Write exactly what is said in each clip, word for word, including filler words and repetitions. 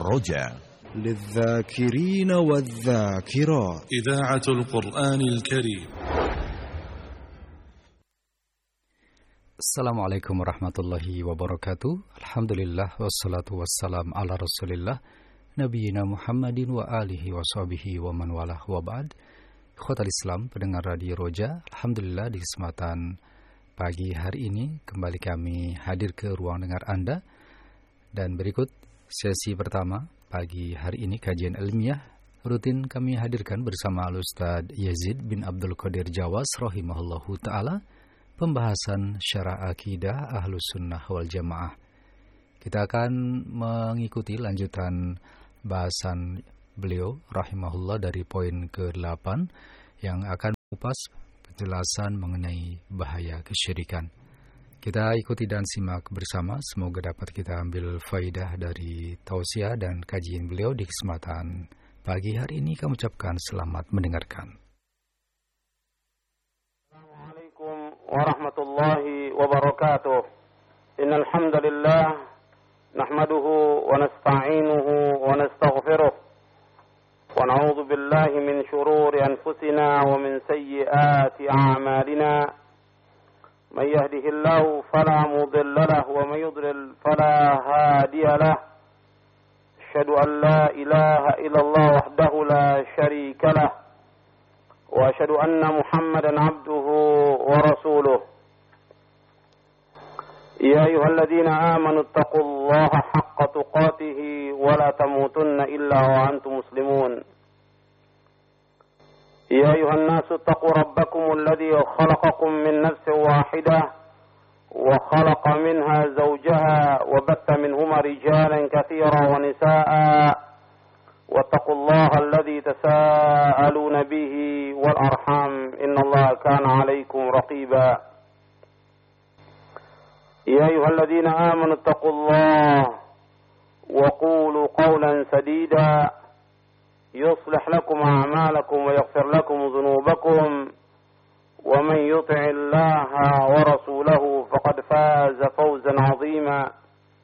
الرجاء للذاكرين والذاكرات إذاعة القرآن الكريم. Assalamualaikum warahmatullahi wabarakatuh. Alhamdulillah wassalatu wassalam ala rasulillah Nabiyina Muhammadin wa alihi wa sahbihi wa man walah wa ba'd. Ikhwatal Islam, pendengar Radio Roja, Alhamdulillah di kesempatan pagi hari ini kembali kami hadir ke ruang dengar Anda. Dan berikut sesi pertama pagi hari ini, kajian ilmiah rutin kami hadirkan bersama Al-Ustaz Yazid bin Abdul Qadir Jawas rahimahullahu ta'ala, pembahasan syarah akidah Ahlus Sunnah wal Jamaah. Kita akan mengikuti lanjutan bahasan beliau rahimahullah dari poin ke delapan yang akan mengupas penjelasan mengenai bahaya kesyirikan. Kita ikuti dan simak bersama, semoga dapat kita ambil faidah dari tausiah dan kajian beliau di kesempatan pagi hari ini. Kami ucapkan selamat mendengarkan. Assalamualaikum warahmatullahi wabarakatuh. Innal hamdalillah nahmaduhu wa nasta'inuhu wa nastaghfiruh wa na'udzu billahi min shururi anfusina wa min sayyiati a'malina. من يهده الله فلا مضل له ومن يضلل فلا هادي له. أشهد أن لا إله إلا الله وحده لا شريك له وأشهد أن محمدا عبده ورسوله. يا أيها الذين آمنوا اتقوا الله حق تقاته ولا تموتن إلا وأنتم مسلمون. يا أيها الناس اتقوا ربكم الذي خلقكم من نفس واحدة وخلق منها زوجها وبث منهما رجالا كثيرا ونساء واتقوا الله الذي تساءلون به والأرحام إن الله كان عليكم رقيبا. يا أيها الذين آمنوا اتقوا الله وقولوا قولا سديدا يصلح لكم أعمالكم ويغفر لكم ذنوبكم ومن يطع الله ورسوله فقد فاز فوزا عظيما.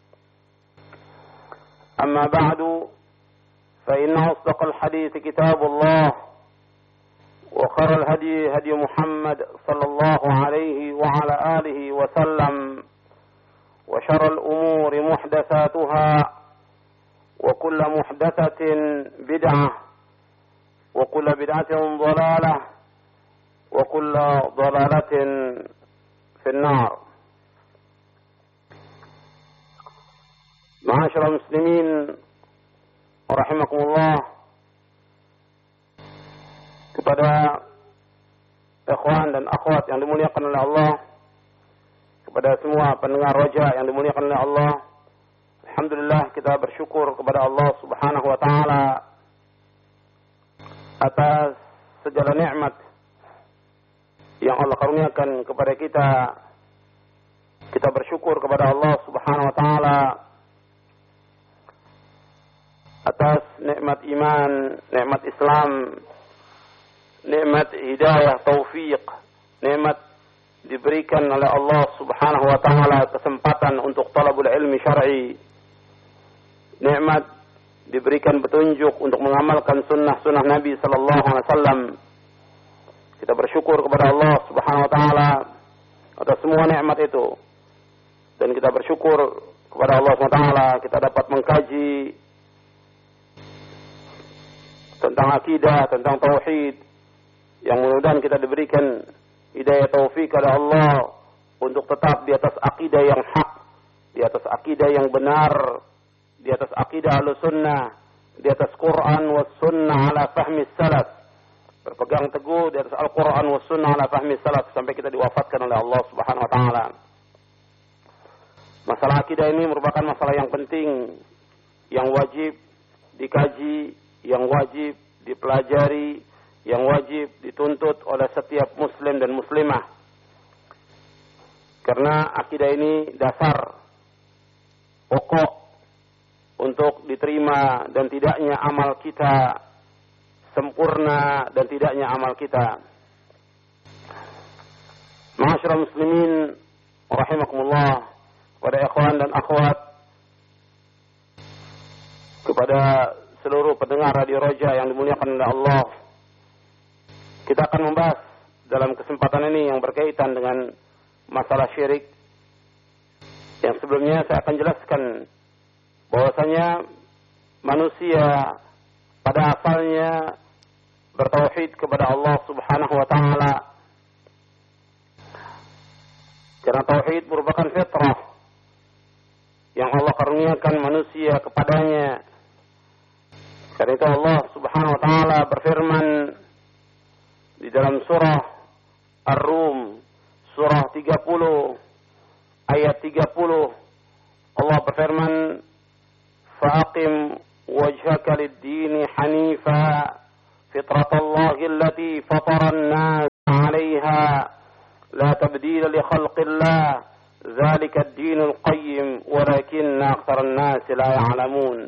أما بعد فإن أصدق الحديث كتاب الله وخير الهدي هدي محمد صلى الله عليه وعلى آله وسلم وشر الأمور محدثاتها وكل محدثة بدعة وكل بدعة ضلالة وكل ضلالة في النار. معاشر المسلمين رحمكم الله, kepada ikhwan dan akhwat yang dimuliakan oleh Allah, kepada semua pendengar Roja yang dimuliakan oleh Allah, alhamdulillah kita bersyukur kepada Allah Subhanahu wa taala atas segala nikmat yang Allah karuniakan kepada kita. Kita bersyukur kepada Allah Subhanahu wa taala atas nikmat iman, nikmat Islam, nikmat hidayah, taufik, nikmat diberikan oleh Allah Subhanahu wa taala kesempatan untuk talabul ilmi syar'i, nikmat diberikan petunjuk untuk mengamalkan sunnah-sunnah Nabi sallallahu alaihi wasallam. Kita bersyukur kepada Allah Subhanahu wa taala atas semua nikmat itu. Dan kita bersyukur kepada Allah Subhanahu wa taala kita dapat mengkaji tentang akidah, tentang tauhid, yang mudah-mudahan kita diberikan hidayah taufik oleh Allah untuk tetap di atas akidah yang hak, di atas akidah yang benar, di atas akidah Ahlussunnah, di atas Quran was sunnah ala fahmi salaf, berpegang teguh di atas Al-Quran was sunnah ala fahmi salaf sampai kita diwafatkan oleh Allah Subhanahu wa taala. Masalah akidah ini merupakan masalah yang penting, yang wajib dikaji, yang wajib dipelajari, yang wajib dituntut oleh setiap muslim dan muslimah. Karena akidah ini dasar pokok untuk diterima dan tidaknya amal kita, sempurna dan tidaknya amal kita. Ma'asyiral muslimin rahimakumullah, kepada ikhwan dan akhwat, kepada seluruh pendengar Radio Roja yang dimuliakan oleh Allah. Kita akan membahas dalam kesempatan ini yang berkaitan dengan masalah syirik. Yang sebelumnya saya akan jelaskan bahwasanya manusia pada asalnya bertauhid kepada Allah Subhanahu wa taala. Karena tauhid merupakan fitrah yang Allah karuniakan manusia kepadanya. Karena itu Allah Subhanahu wa taala berfirman di dalam surah Ar-Rum, surah tiga puluh ayat tiga puluh. Allah berfirman, "Faqim wajhaka lid-din hanifa fitratallahi allati fatara an-nas 'alayha la tabdila li khalqillah dzalika ad-dinul qayyim walakinna aktsaran nas la ya'lamun."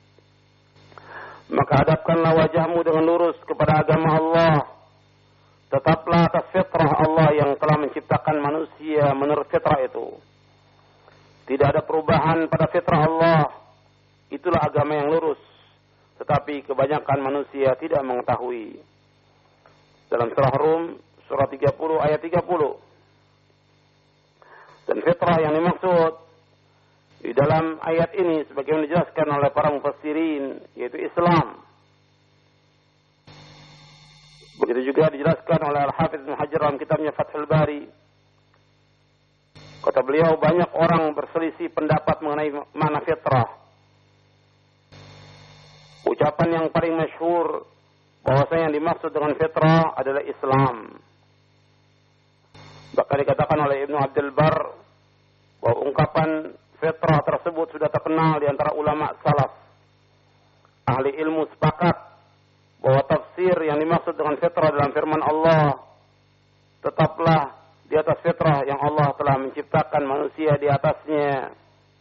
Maka hadapkanlah wajahmu dengan lurus kepada agama Allah. Tetaplah atas fitrah Allah yang telah menciptakan manusia menurut fitrah itu. Tidak ada perubahan pada fitrah Allah. Itulah agama yang lurus. Tetapi kebanyakan manusia tidak mengetahui. Dalam surah Rum, surah tiga puluh ayat tiga puluh. Dan fitrah yang dimaksud di dalam ayat ini sebagaimana dijelaskan oleh para mufassirin, yaitu Islam. Begitu juga dijelaskan oleh Al-Hafidz Ibnu Hajar dalam kitabnya Fathul Bari. Kata beliau, banyak orang berselisih pendapat mengenai makna fitrah. Ucapan yang paling masyhur bahwasanya yang dimaksud dengan fitrah adalah Islam. Bahkan dikatakan oleh Ibnu Abdul Bar bahwa ungkapan fitrah tersebut sudah terkenal di antara ulama salaf. Ahli ilmu sepakat bahwa tafsir yang dimaksud dengan fitrah dalam firman Allah, tetaplah di atas fitrah yang Allah telah menciptakan manusia di atasnya.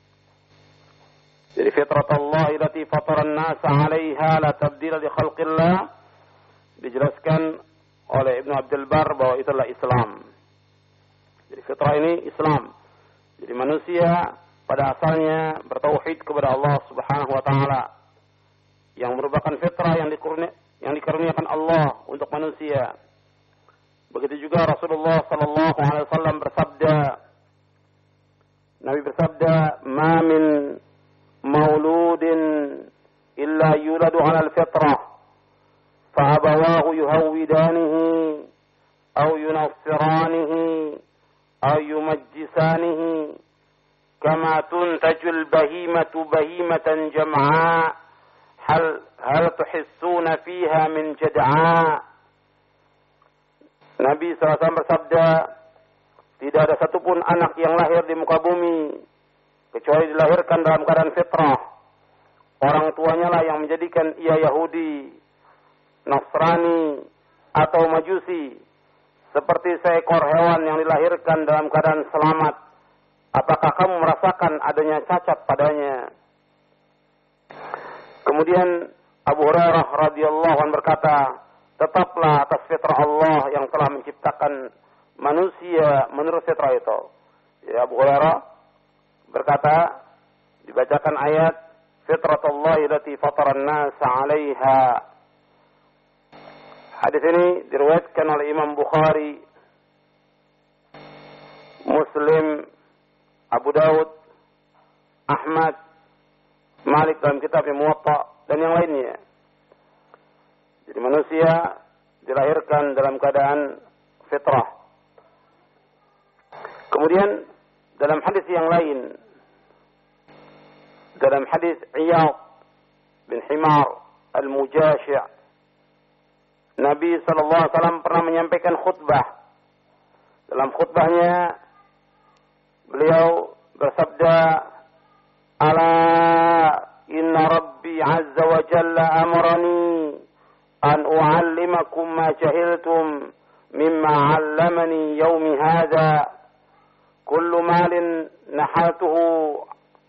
Jadi fitrat Allah allati fatara an-nasa 'alaiha la tabdila li khalqillah dijelaskan oleh Ibnu Abdul Bar bahwa itulah Islam. Jadi fitrah ini Islam. Jadi manusia pada asalnya bertauhid kepada Allah Subhanahu wa taala yang merupakan fitrah yang dikurnia, yang dikaruniakan Allah untuk manusia. Begitu juga Rasulullah sallallahu alaihi wasallam bersabda, Nabi bersabda, "Ma min mauludin illa yuladu 'ala al-fitrah fa abawahu yuhawwidanihi aw yunassiranihi aw yumajjisanihi kama tuntajul bahimatu bahimatan jam'a hal hal tuhissuna fiha min jad'a." Nabi sallallahu alaihi wasallam bersabda, tidak ada satupun anak yang lahir di muka bumi kecuali dilahirkan dalam keadaan fitrah. Orang tuanya lah yang menjadikan ia Yahudi, Nasrani atau Majusi, seperti seekor hewan yang dilahirkan dalam keadaan selamat. Apakah kamu merasakan adanya cacat padanya? Kemudian Abu Hurairah radhiyallahu anhu berkata, tetaplah atas fitrah Allah yang telah menciptakan manusia menurut fitrah itu. Ya, Abu Hurairah berkata, dibacakan ayat fitratullahi allati fatara an-nasa 'alaiha. Hadis ini diriwayatkan oleh Imam Bukhari, Muslim, Abu Daud, Ahmad, Malik dalam kitab Muwatta dan yang lainnya. Jadi manusia dilahirkan dalam keadaan fitrah. Kemudian dalam hadis yang lain, dalam hadis Iyad bin Himar al-Mujashi', Nabi sallallahu alaihi wasallam pernah menyampaikan khutbah. Dalam khutbahnya beliau bersabda, "Ala inna Rabbi azza wa jalla amarani an u'allimakum ma jahiltum mimma 'allamani yawmi hadha. Kullu malin nahatuhu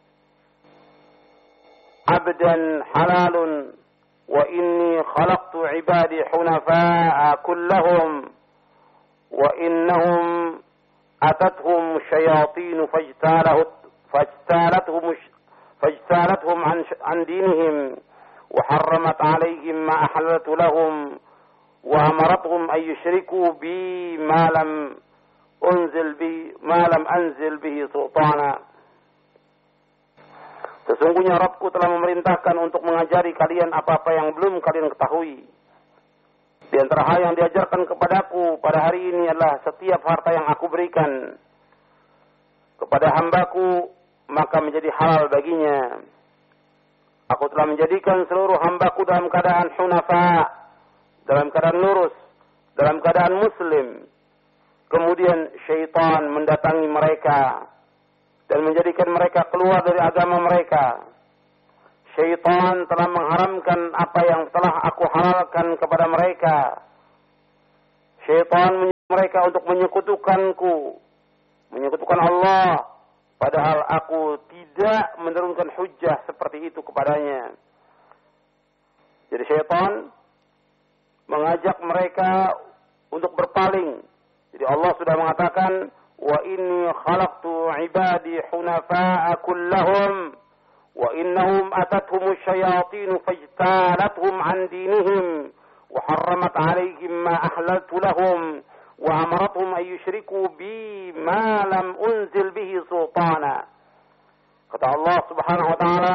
abdan halalun wa inni khalaqtu 'ibadi hunafa'a kullahum wa innahum atathum syayatin fajtalahu fajtalathum فاجتالتهم عن عن دينهم وحرمت عليهم ما أحللت لهم وأمرتهم أن يشركوا بي ما لم أنزل به ما لم أنزل به سلطانا. Sesungguhnya Rabbku telah memerintahkan untuk mengajari kalian apa-apa yang belum kalian ketahui. Di antara hal yang diajarkan kepadaku pada hari ini adalah setiap harta yang aku berikan kepada hambaku, maka menjadi halal baginya. Aku telah menjadikan seluruh hambaku dalam keadaan hunafa, dalam keadaan lurus, dalam keadaan muslim. Kemudian syaitan mendatangi mereka dan menjadikan mereka keluar dari agama mereka. Syaitan telah mengharamkan apa yang telah aku halalkan kepada mereka. Syaitan menyuruh mereka untuk menyekutukanku, menyekutukan Allah, padahal aku tidak menurunkan hujjah seperti itu kepadanya. Jadi syaitan mengajak mereka untuk berpaling. Jadi Allah sudah mengatakan, wa inni khalaqtu ibadi hunafa'a kullahum wa innahum atathum syayatin fajtalathum an dinihim wa harramat alaihim ma ahlaltu lahum wa amarathum an yushriku bi ma lam unzil bihi sultana. Kata Allah Subhanahu wa taala,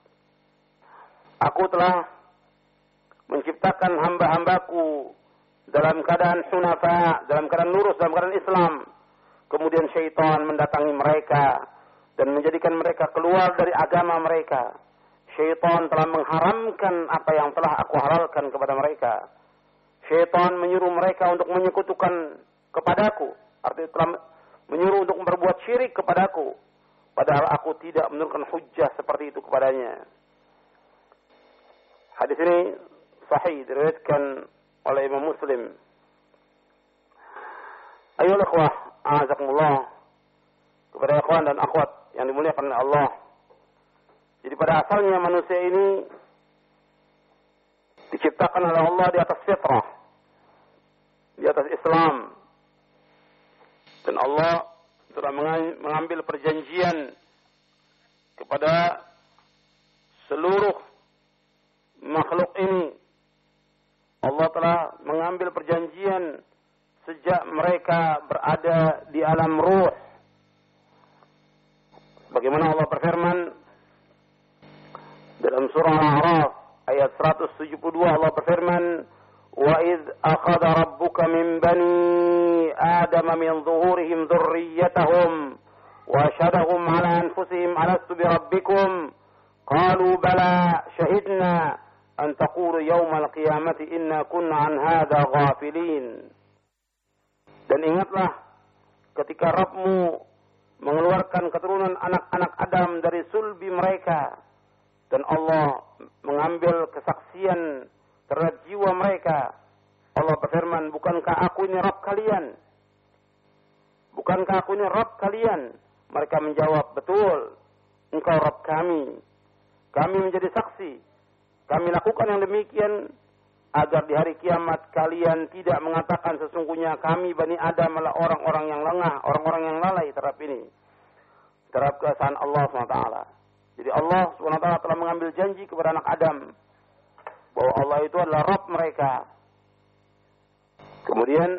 aku telah menciptakan hamba-hambaku dalam keadaan hunafa, dalam keadaan lurus, dalam keadaan Islam. Kemudian syaitan mendatangi mereka dan menjadikan mereka keluar dari agama mereka. Syaitan telah mengharamkan apa yang telah aku halalkan kepada mereka. Syaitan menyuruh mereka untuk menyekutukan kepadaku. Artinya telah menyuruh untuk berbuat syirik kepadaku. Padahal aku tidak menurunkan hujjah seperti itu kepadanya. Hadis ini sahih, diriwayatkan oleh Imam Muslim. Ayo ikhwah, a'azakumullah, kepada ikhwan dan akhwat yang dimuliakan oleh Allah. Jadi pada asalnya manusia ini diciptakan oleh Allah di atas fitrah, di atas Islam. Dan Allah telah mengambil perjanjian kepada seluruh makhluk ini. Allah telah mengambil perjanjian sejak mereka berada di alam ruh. Bagaimana Allah berfirman dalam surah Al-A'raf ayat seratus tujuh puluh dua, Allah berfirman, "Wa idz akhadha rabbuka min bani Adama min zuhurihim dzurriyyatahum wa asyhadahum 'ala anfusihim alastu bi rabbikum qalu bala syahidna an taqulu yawmal qiyamati inna kunna an hadza ghafilin." Dan ingatlah ketika Rabbmu mengeluarkan keturunan anak-anak Adam dari sulbi mereka dan Allah mengambil kesaksian terhadap jiwa mereka. Allah berfirman, bukankah aku ini Rabb kalian? Bukankah aku ini Rabb kalian? Mereka menjawab, betul, engkau Rabb kami. Kami menjadi saksi. Kami lakukan yang demikian agar di hari kiamat kalian tidak mengatakan sesungguhnya kami Bani Adam adalah orang-orang yang lengah, orang-orang yang lalai terhadap ini, terhadap keesaan Allah subhanahu wa taala. Jadi Allah subhanahu wa taala telah mengambil janji kepada anak Adam bahwa Allah itu adalah Rabb mereka. Kemudian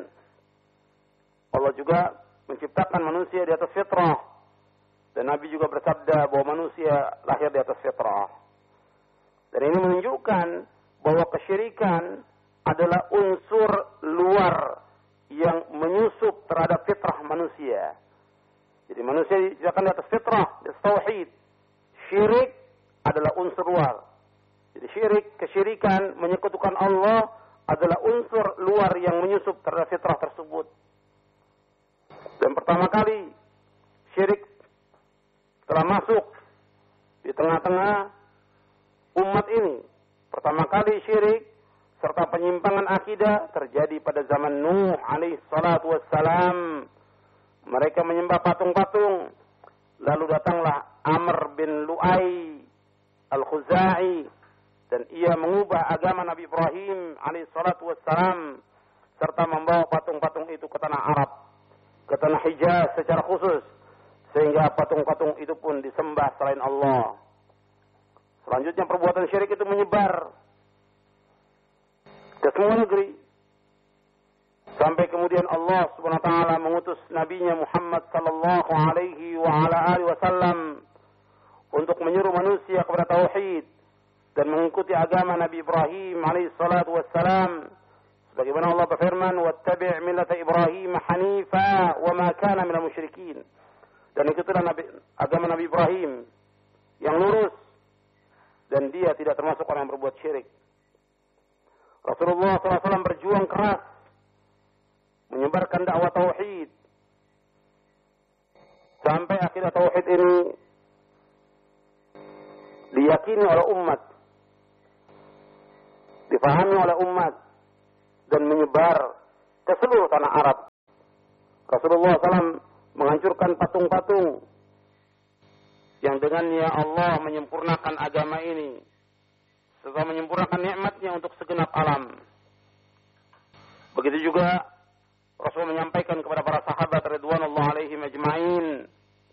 Allah juga menciptakan manusia di atas fitrah. Dan Nabi juga bersabda bahwa manusia lahir di atas fitrah. Dan ini menunjukkan bahwa kesyirikan adalah unsur luar yang menyusup terhadap fitrah manusia. Jadi manusia diciptakan di atas fitrah, di atas tauhid. Syirik adalah unsur luar. Jadi syirik, kesyirikan, menyekutukan Allah adalah unsur luar yang menyusup terhadap fitrah tersebut. Dan pertama kali syirik telah masuk di tengah-tengah umat ini. Pertama kali syirik serta penyimpangan akidah terjadi pada zaman Nuh alaihi salatu wassalam. Mereka menyembah patung-patung. Lalu datanglah Amr bin Lu'ay al-Khuzai dan ia mengubah agama Nabi Ibrahim alaihi salatu wassalam serta membawa patung-patung itu ke tanah Arab, ke tanah Hijaz secara khusus, sehingga patung-patung itu pun disembah selain Allah. Selanjutnya perbuatan syirik itu menyebar ke semua negeri. Sampai kemudian Allah Subhanahu wa taala mengutus nabinya Muhammad sallallahu alaihi wa ala alihi wasallam untuk menyuruh manusia kepada tauhid dan mengikuti agama Nabi Ibrahim alaihi salatu wassalam. Sebagaimana Allah berfirman, "Wattabi' millata Ibrahim hanifa wa ma kana minal musyrikin." Dan ikutilah Nabi, agama Nabi Ibrahim yang lurus dan dia tidak termasuk orang yang berbuat syirik. Rasulullah shallallahu alaihi wasallam berjuang keras menyebarkan dakwah tauhid sampai akhirnya tauhid ini diyakini oleh umat, difahami oleh umat dan menyebar ke seluruh tanah Arab. Rasulullah shallallahu alaihi wasallam menghancurkan patung-patung yang dengannya Allah menyempurnakan agama ini serta menyempurnakan nikmatnya untuk segenap alam. Begitu juga Rasul menyampaikan kepada para sahabat radhiyallahu alaihim ajma'in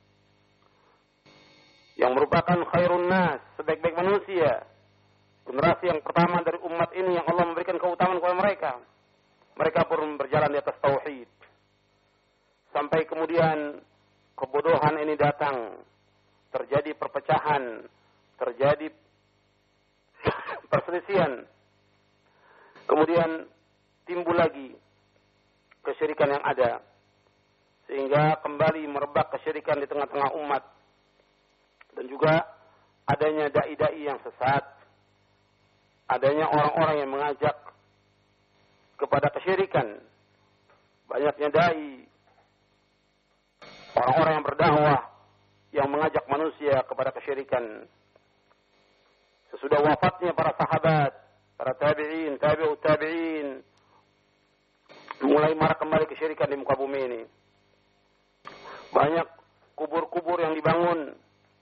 yang merupakan khairun nas, sebaik-baik manusia, generasi yang pertama dari umat ini yang Allah memberikan keutamaan kepada mereka. Mereka pun berjalan di atas tauhid. Sampai kemudian kebodohan ini datang, terjadi perpecahan, terjadi perselisihan. Kemudian timbul lagi kesyirikan yang ada, sehingga kembali merebak kesyirikan di tengah-tengah umat, dan juga adanya dai-dai yang sesat, adanya orang-orang yang mengajak kepada kesyirikan, banyaknya dai, orang-orang yang berdakwah yang mengajak manusia kepada kesyirikan. Sesudah wafatnya para sahabat, para tabi'in, tabi'ut tabi'in, mulai marak kembali kesyirikan di muka bumi ini. Banyak kubur-kubur yang dibangun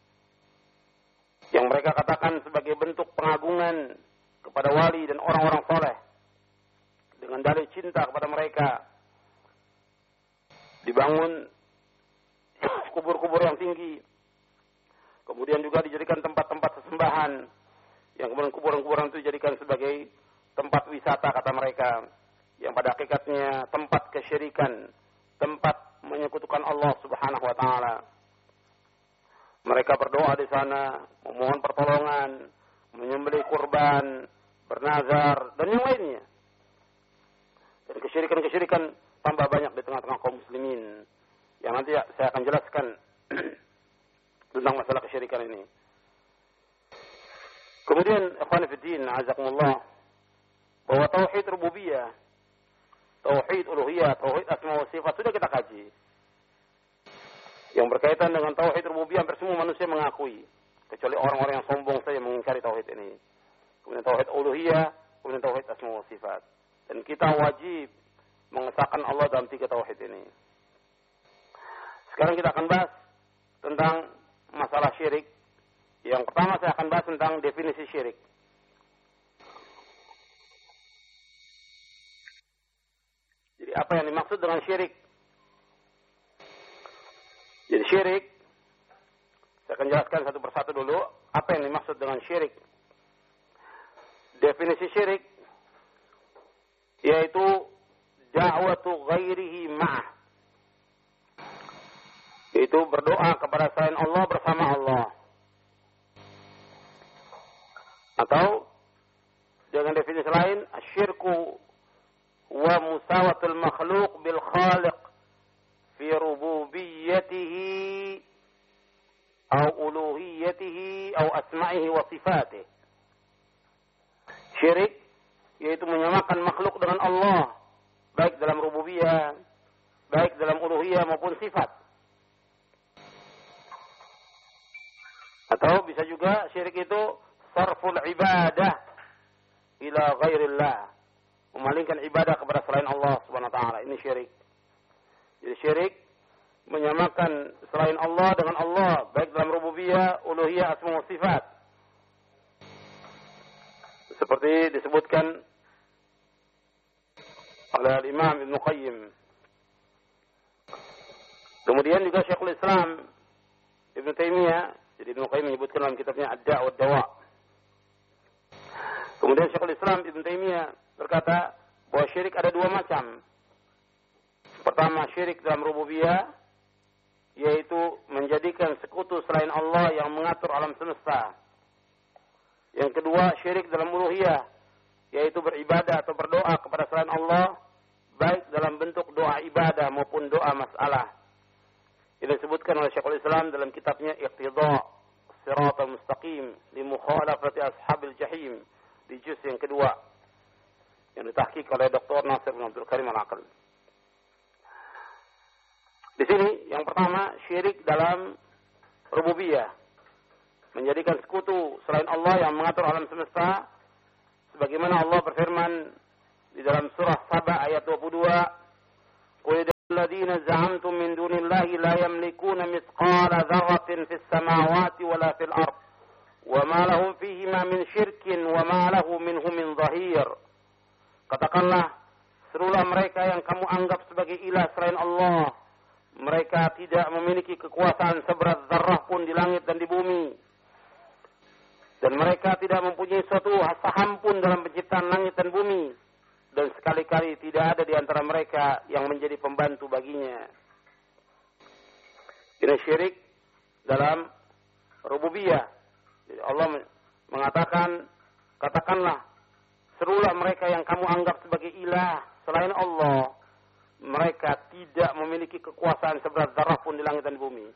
yang mereka katakan sebagai bentuk pengagungan kepada wali dan orang-orang soleh dengan dalih cinta kepada mereka. Dibangun kubur-kubur yang tinggi, kemudian juga dijadikan tempat-tempat sesembahan, yang kemudian kuburan-kuburan itu dijadikan sebagai tempat wisata kata mereka, yang pada hakikatnya tempat kesyirikan, tempat menyekutukan Allah Subhanahu wa taala. Mereka berdoa di sana, memohon pertolongan, menyembelih kurban, bernazar dan yang lainnya. Dan kesyirikan-kesyirikan tambah banyak di tengah-tengah kaum muslimin. Yang nanti saya akan jelaskan tentang masalah kesyirikan ini. Kemudian ikhwan fillah, azakumullah, bahwa tauhid rububiyah, tauhid uluhiyah, tauhid asma wa sifat sudah kita kaji. Yang berkaitan dengan tauhid rububiyah hampir semua manusia mengakui, kecuali orang-orang yang sombong saja mengingkari tauhid ini. Kemudian tauhid uluhiyah, kemudian tauhid asma wa sifat. Dan kita wajib mengesahkan Allah dalam tiga tauhid ini. Sekarang kita akan bahas tentang masalah syirik. Yang pertama saya akan bahas tentang definisi syirik. Jadi apa yang dimaksud dengan syirik? Jadi syirik, saya akan jelaskan satu persatu dulu apa yang dimaksud dengan syirik. Definisi syirik yaitu da'watu ghairihi ma'ah, yaitu berdoa kepada selain Allah bersama Allah. Atau dengan definisi lain, asyirku wa musawatul makhluk bil khaliq fi rububiyyatihi au uluhiyyatihi au asma'ihi wa sifatihi. Syirik yaitu menyamakan makhluk dengan Allah, baik dalam rububiyah, baik dalam uluhiyah maupun sifat. Atau bisa juga syirik itu sarful ibadah ila ghairillah, memalingkan ibadah kepada selain Allah Subhanahu wa taala. Ini syirik. Jadi syirik menyamakan selain Allah dengan Allah, baik dalam rububiyah, uluhiyah, asma wa sifat. Seperti disebutkan oleh Imam Ibn Qayyim. Kemudian juga Syekhul Islam Ibn Taimiyah, jadi Ibn Qayyim menyebutkan dalam kitabnya Ad-Da' wa Dawa, Kemudian Syekhul Islam Ibn Taimiyah berkata bahwa syirik ada dua macam. Pertama, syirik dalam rububiyah, yaitu menjadikan sekutu selain Allah yang mengatur alam semesta. Yang kedua, syirik dalam uluhiyah, yaitu beribadah atau berdoa kepada selain Allah, baik dalam bentuk doa ibadah maupun doa masalah. Ini disebutkan oleh Syekhul Islam dalam kitabnya Iqtida' Siratal Mustaqim li Mukhalafati Ashabil Jahim di juz yang kedua, yang ditahqiq oleh Doktor Nasir bin Abdul Karim Al-Aql. Di sini yang pertama, syirik dalam rububiyah, menjadikan sekutu selain Allah yang mengatur alam semesta, sebagaimana Allah berfirman di dalam surah Saba ayat dua puluh dua, "Qul alladziina za'amtum min dunillahi la yamlikuuna mithqala dzarratin fis samawati wala fil ard, wa ma lahum fihima min syirkin wa ma lahu minhum min dhahir." Katakanlah, serulah mereka yang kamu anggap sebagai ilah selain Allah, mereka tidak memiliki kekuasaan seberat zarrah pun di langit dan di bumi. Dan mereka tidak mempunyai suatu saham pun dalam penciptaan langit dan bumi. Dan sekali-kali tidak ada di antara mereka yang menjadi pembantu baginya. Ini syirik dalam rububiyah. Jadi Allah mengatakan, katakanlah, serulah mereka yang kamu anggap sebagai ilah selain Allah, mereka tidak memiliki kekuasaan seberat zarrah pun di langit dan bumi.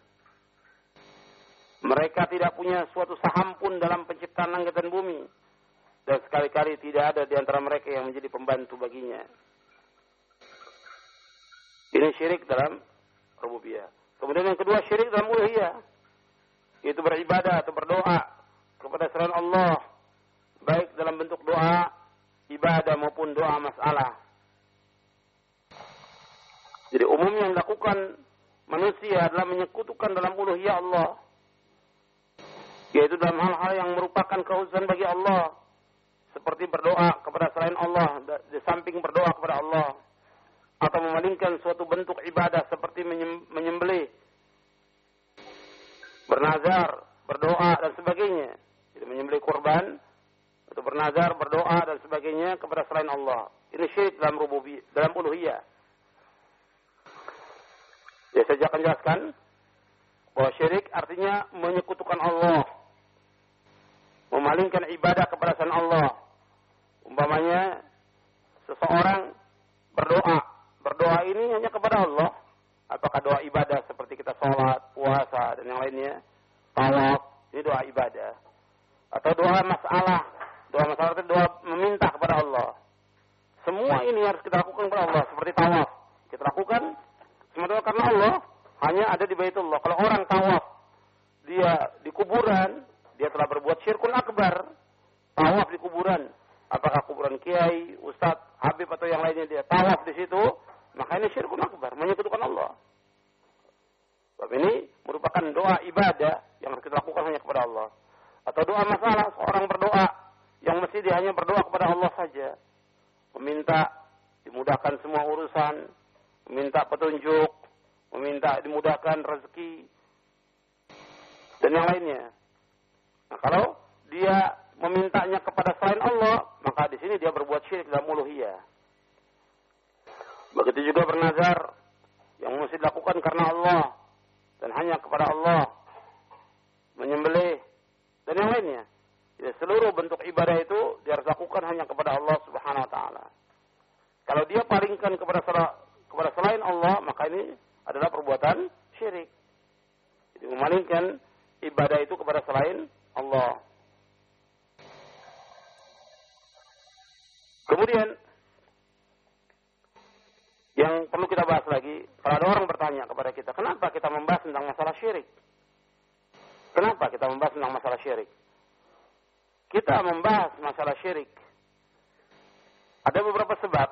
Mereka tidak punya suatu saham pun dalam penciptaan langit dan bumi. Dan sekali-kali tidak ada di antara mereka yang menjadi pembantu baginya. Ini syirik dalam rububiyah. Kemudian yang kedua, syirik dalam uluhiyah, yaitu beribadah atau berdoa kepada selain Allah, baik dalam bentuk doa ibadah maupun doa masalah. Jadi umumnya yang dilakukan manusia adalah menyekutukan dalam uluhiyah Allah, yaitu dalam hal-hal yang merupakan kekhususan bagi Allah, seperti berdoa kepada selain Allah di samping berdoa kepada Allah, atau memalingkan suatu bentuk ibadah seperti menyembelih, bernazar, berdoa dan sebagainya. Jadi menyembelih kurban atau bernazar, berdoa dan sebagainya kepada selain Allah. Ini syirik dalam rububiyah, dalam uluhiyah. Ya, saya akan jelaskan bahwa syirik artinya menyekutukan Allah, memalingkan ibadah kepada selain Allah. Umpamanya seseorang berdoa, berdoa ini hanya kepada Allah. Apakah doa ibadah seperti kita sholat, puasa dan yang lainnya, tawaf, ini doa ibadah. Atau doa masalah, doa masalah itu doa meminta kepada Allah. Semua ini harus kita lakukan kepada Allah, seperti tawaf. Kita lakukan semata karena Allah, hanya ada di Baitullah. Kalau orang tawaf, dia di kuburan, dia telah berbuat syirkun akbar. Tawaf di kuburan, apakah kuburan kiai, ustadz, habib atau yang lainnya, dia tawaf di situ, maka ini syirkun akbar, menyekutukan Allah. Sebab ini merupakan doa ibadah yang harus kita lakukan hanya kepada Allah. Atau doa masalah, seorang berdoa yang mesti dia hanya berdoa kepada Allah saja, meminta dimudahkan semua urusan, meminta petunjuk, meminta dimudahkan rezeki, dan yang lainnya. Nah, kalau dia memintanya kepada selain Allah, maka di sini dia berbuat syirik dalam uluhiyah. Begitu juga bernazar yang mesti dilakukan karena Allah dan hanya kepada Allah, menyembelih dan yang lainnya. Jadi seluruh bentuk ibadah itu dia harus lakukan hanya kepada Allah Subhanahu wa taala. Kalau dia palingkan kepada kepada selain Allah, maka ini adalah perbuatan syirik. Jadi memalingkan ibadah itu kepada selain Allah. Kemudian yang perlu kita bahas lagi, kalau ada orang bertanya kepada kita, kenapa kita membahas tentang masalah syirik? Kenapa kita membahas tentang masalah syirik? Kita membahas masalah syirik, ada beberapa sebab.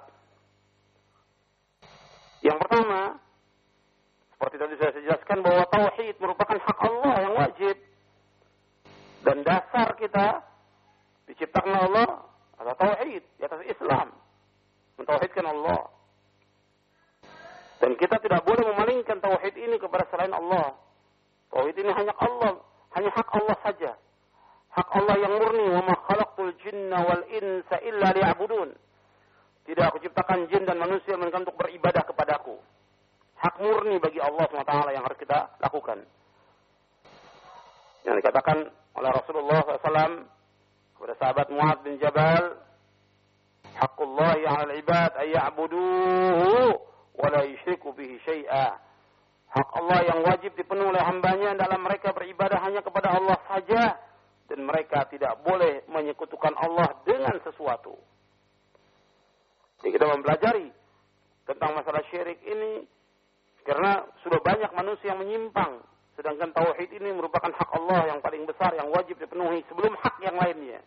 Yang pertama, seperti tadi saya jelaskan bahwa tauhid merupakan hak Allah yang wajib. Dan dasar kita diciptakan Allah adalah tauhid, di atas Islam. Mentauhidkan Allah. Dan kita tidak boleh memalingkan tauhid ini kepada selain Allah. Tauhid ini hanya Allah, hanya hak Allah saja. Hak Allah yang murni, wa ma khalaqtul jinna jinna wal insa illa liya'budun. Tidak aku ciptakan jin dan manusia melainkan untuk beribadah kepadaku. Hak murni bagi Allah subhanahu wa taala yang harus kita lakukan. Yang dikatakan oleh Rasulullah shallallahu alaihi wasallam kepada sahabat Mu'adz bin Jabal, Haqqullahi 'alal 'ibad ay ya'buduhu wa la yusyriku bihi syai'a. Hak Allah yang wajib dipenuhi oleh hambanya adalah mereka beribadah hanya kepada Allah saja dan mereka tidak boleh menyekutukan Allah dengan sesuatu. Jadi kita mempelajari tentang masalah syirik ini karena sudah banyak manusia yang menyimpang. Sedangkan tauhid ini merupakan hak Allah yang paling besar yang wajib dipenuhi sebelum hak yang lainnya.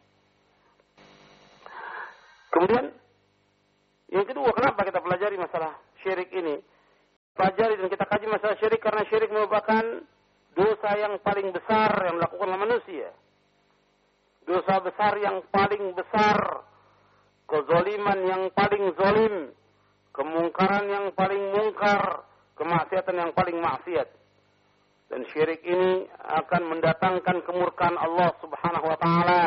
Kemudian yang kedua, kenapa kita pelajari masalah syirik ini? Pelajari dan kita kaji masalah syirik karena syirik merupakan dosa yang paling besar yang dilakukan oleh manusia. Dosa besar yang paling besar, kezaliman yang paling zalim, kemungkaran yang paling mungkar, kemaksiatan yang paling maksiat. Dan syirik ini akan mendatangkan kemurkaan Allah Subhanahu wa taala.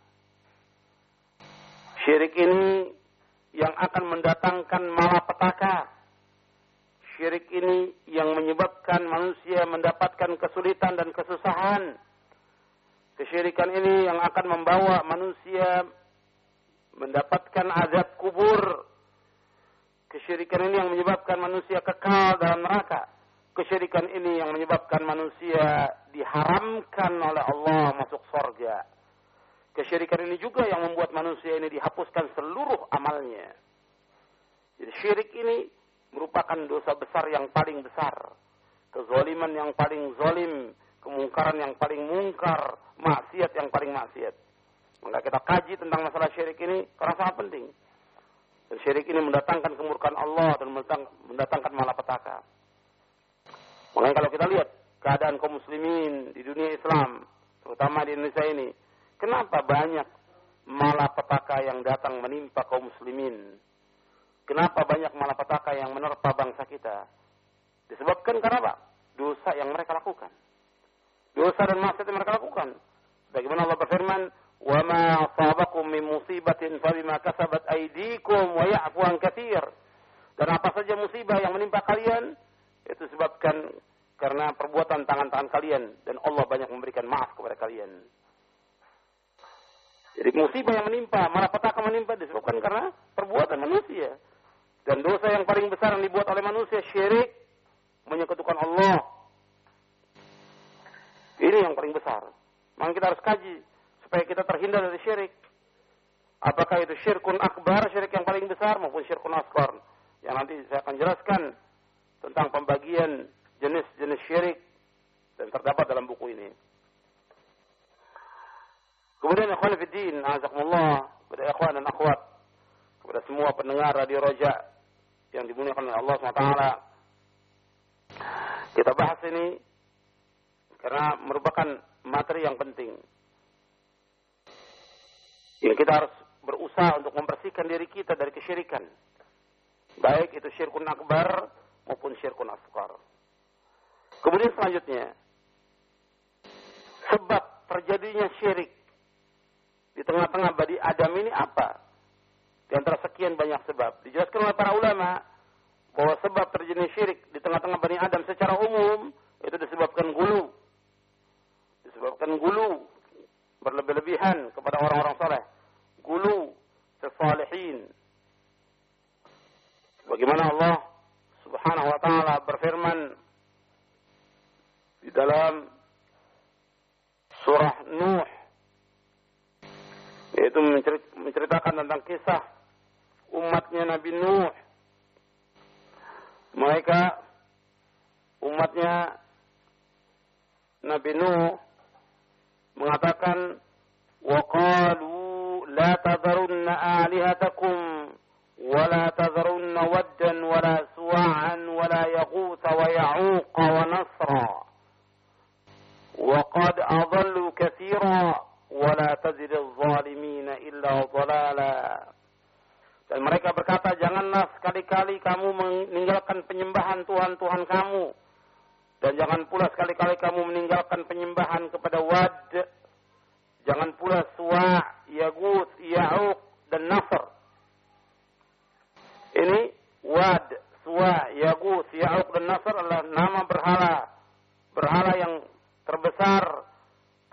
Syirik ini yang akan mendatangkan malapetaka. Syirik ini yang menyebabkan manusia mendapatkan kesulitan dan kesusahan. Kesyirikan ini yang akan membawa manusia mendapatkan azab kubur. Kesyirikan ini yang menyebabkan manusia kekal dalam neraka. Kesyirikan ini yang menyebabkan manusia diharamkan oleh Allah masuk surga. Kesyirikan ini juga yang membuat manusia ini dihapuskan seluruh amalnya. Jadi syirik ini merupakan dosa besar yang paling besar. Kezaliman yang paling zalim, kemungkaran yang paling mungkar, maksiat yang paling maksiat. Maka kita kaji tentang masalah syirik ini karena sangat penting. Dan syirik ini mendatangkan kemurkaan Allah dan mendatangkan malapetaka. Makanya kalau kita lihat keadaan kaum muslimin di dunia Islam, terutama di Indonesia ini, kenapa banyak malapetaka yang datang menimpa kaum muslimin? Kenapa banyak malapetaka yang menerpa bangsa kita? Disebabkan karena apa? Dosa yang mereka lakukan. Dosa dan maksiat yang mereka lakukan. Bagaimana Allah berfirman, "Wa ma asabakum min musibatin fa bima kasabat aydikum wa ya'fu an katsir." Dan apa saja musibah yang menimpa kalian itu sebabkan karena perbuatan tangan-tangan kalian dan Allah banyak memberikan maaf kepada kalian. Jadi musibah yang menimpa, malapetaka menimpa disebabkan karena perbuatan manusia. Dan dosa yang paling besar yang dibuat oleh manusia syirik, menyekutukan Allah. Ini yang paling besar. Maka kita harus kaji supaya kita terhindar dari syirik. Apakah itu syirkun akbar, syirik yang paling besar, maupun syirkun asghar. Yang nanti saya akan jelaskan tentang pembagian jenis-jenis syirik dan terdapat dalam buku ini. Kemudian ikhwan fiddin, azakumullah, kepada ikhwan dan akhwat, kepada semua pendengar Radio Roja yang dimuliakan oleh Allah subhanahu wa taala. Kita bahas ini karena merupakan materi yang penting. Yang kita harus berusaha untuk membersihkan diri kita dari kesyirikan. Baik itu syirkun akbar maupun syirkun asghar. Kemudian selanjutnya, sebab terjadinya syirik di tengah-tengah Bani Adam ini apa? Di antara sekian banyak sebab. Dijelaskan oleh para ulama bahwa sebab terjadinya syirik di tengah-tengah Bani Adam secara umum itu disebabkan gulu. Disebabkan gulu berlebih-lebihan kepada orang-orang saleh. Gulu sesalihin. Bagaimana Allah Subhanahu wa taala berfirman di dalam surah Nuh, yaitu menceritakan tentang kisah umatnya Nabi Nuh. Mereka umatnya Nabi Nuh mengatakan, wa qalu la tadharunna alihatakum wa la tadharunna waddan wa la suwa'an wa la yaghutha wa ya'uqa wa nasra wa qad adallu katsira wa la tazidu adh-dhalimina illa dhalala. Dan mereka berkata, janganlah sekali-kali kamu meninggalkan penyembahan Tuhan-Tuhan kamu. Dan jangan pula sekali-kali kamu meninggalkan penyembahan kepada Wad. Jangan pula Suwa', Yaguth,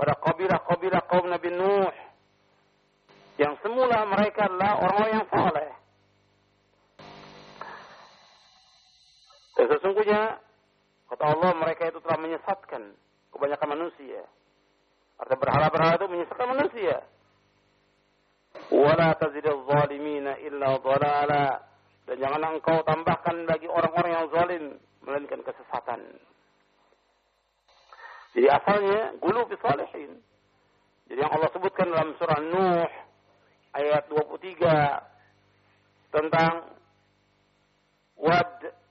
pada kabilah-kabilah kaum Nabi Nuh yang semula mereka adalah orang-orang yang saleh. Dan sesungguhnya kata Allah mereka itu telah menyesatkan kebanyakan manusia. Artinya berhala-berhala itu menyesatkan manusia. Wala tazidaz zalimina illa dhalala. Dan jangan engkau tambahkan bagi orang-orang yang zalim melainkan kesesatan. Jadi asalnya gulu fi salihin. Jadi yang Allah sebutkan dalam surah Nuh ayat dua puluh tiga tentang Wad